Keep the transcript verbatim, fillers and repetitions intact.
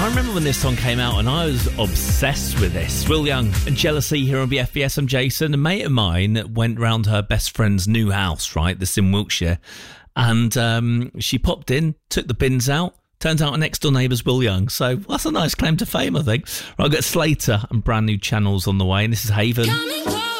I remember when this song came out and I was obsessed with this. Will Young and Jealousy here on B F B S. I'm Jason. A mate of mine went round her best friend's new house, right? This in Wiltshire. And um, she popped in, took the bins out. Turns out our next door neighbour's Will Young. So that's a nice claim to fame, I think. Right, I've got Slater and brand new channels on the way. And this is Haven.